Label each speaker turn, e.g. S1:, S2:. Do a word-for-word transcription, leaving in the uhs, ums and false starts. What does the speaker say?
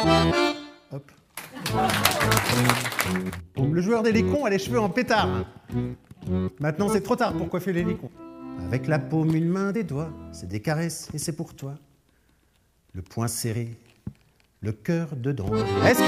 S1: Hop. Le joueur des licons a les cheveux en pétard. Maintenant, c'est trop tard pour coiffer les licons. Avec la paume, une main, des doigts, c'est des caresses et c'est pour toi. Le poing serré, le cœur dedans. Est-ce